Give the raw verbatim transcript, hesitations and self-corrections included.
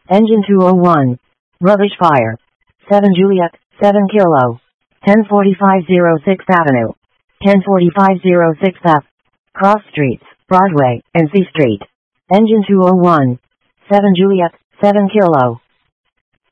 Engine two oh one. Rubbish fire. seven Juliet, seven Kilo. ten forty-five oh sixth Avenue. ten forty-five oh sixth F. Cross Streets, Broadway, and C Street. Engine two oh one. seven Juliet, seven Kilo.